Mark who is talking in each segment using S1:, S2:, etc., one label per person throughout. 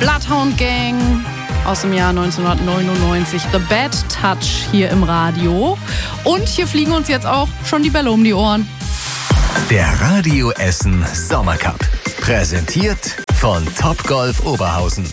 S1: Bloodhound Gang aus dem Jahr 1999. The Bad Touch hier im Radio. Und hier fliegen uns jetzt auch schon die Bälle um die Ohren.
S2: Der Radio Essen Sommercup. Präsentiert von Topgolf Oberhausen.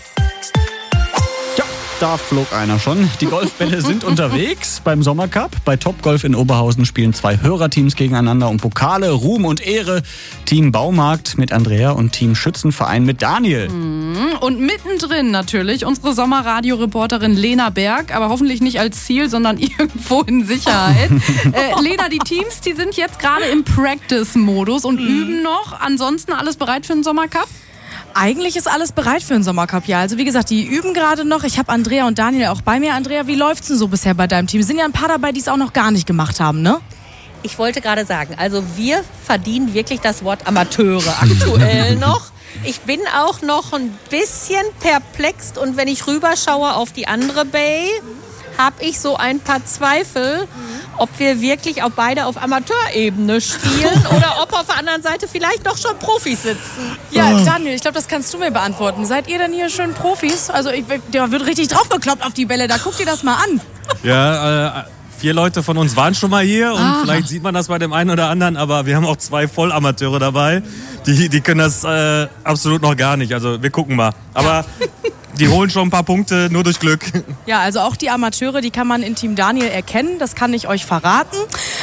S3: Da flog einer schon. Die Golfbälle sind unterwegs beim Sommercup. Bei Topgolf in Oberhausen spielen 2 Hörerteams gegeneinander um Pokale, Ruhm und Ehre. Team Baumarkt mit Andrea und Team Schützenverein mit Daniel.
S1: Und mittendrin natürlich unsere Sommerradio-Reporterin Lena Berg, aber hoffentlich nicht als Ziel, sondern irgendwo in Sicherheit. Lena, die Teams, die sind jetzt gerade im Practice-Modus und üben noch. Ansonsten alles bereit für den Sommercup?
S4: Eigentlich ist alles bereit für den Sommercup, ja. Also wie gesagt, die üben gerade noch. Ich habe Andrea und Daniel auch bei mir. Andrea, wie läuft's denn so bisher bei deinem Team? Sind ja ein paar dabei, die es auch noch gar nicht gemacht haben, ne?
S5: Ich wollte gerade sagen, also wir verdienen wirklich das Wort Amateure aktuell noch. Ich bin auch noch ein bisschen perplex und wenn ich rüberschaue auf die andere Bay, habe ich so ein paar Zweifel, ob wir wirklich auch beide auf Amateurebene spielen oder ob auf der anderen Seite vielleicht doch schon Profis sitzen.
S4: Ja, Daniel, ich glaube, das kannst du mir beantworten. Seid ihr denn hier schön Profis? Also der wird richtig draufgekloppt auf die Bälle, da guckt ihr das mal an.
S6: Ja, 4 Leute von uns waren schon mal hier und vielleicht sieht man das bei dem einen oder anderen, aber wir haben auch 2 Vollamateure dabei, die können das absolut noch gar nicht, also wir gucken mal. Aber die holen schon ein paar Punkte, nur durch Glück.
S4: Ja, also auch die Amateure, die kann man in Team Daniel erkennen, das kann ich euch verraten.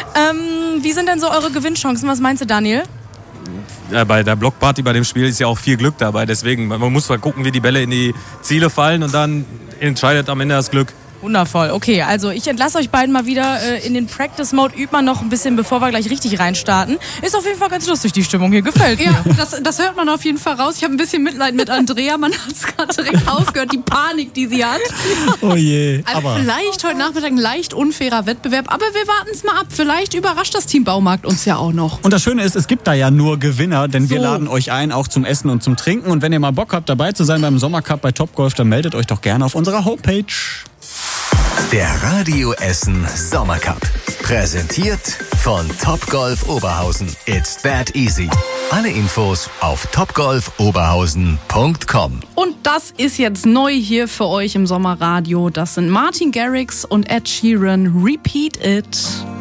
S4: Wie sind denn so eure Gewinnchancen, was meinst du, Daniel?
S6: Ja, bei der Blockparty, bei dem Spiel ist ja auch viel Glück dabei, deswegen, man muss mal gucken, wie die Bälle in die Ziele fallen und dann entscheidet am Ende das Glück.
S4: Wundervoll. Okay, also ich entlasse euch beiden mal wieder in den Practice-Mode. Übt man noch ein bisschen, bevor wir gleich richtig reinstarten. Ist auf jeden Fall ganz lustig, die Stimmung hier. Gefällt mir.
S1: Ja, das hört man auf jeden Fall raus. Ich habe ein bisschen Mitleid mit Andrea. Man hat es gerade direkt rausgehört, die Panik, die sie hat.
S3: Oh je.
S1: Also
S3: Aber
S1: vielleicht heute Nachmittag ein leicht unfairer Wettbewerb. Aber wir warten es mal ab. Vielleicht überrascht das Team Baumarkt uns ja auch noch.
S3: und das Schöne ist, es gibt da ja nur Gewinner, denn wir
S1: So.
S3: laden euch ein, auch zum Essen und zum Trinken. Und wenn ihr mal Bock habt, dabei zu sein beim Sommercup bei Topgolf, dann meldet euch doch gerne auf unserer Homepage.
S2: Der Radio Essen Sommercup. Präsentiert von Topgolf Oberhausen. It's that easy. Alle Infos auf topgolfoberhausen.com.
S1: Und das ist jetzt neu hier für euch im Sommerradio. Das sind Martin Garrix und Ed Sheeran. Repeat It.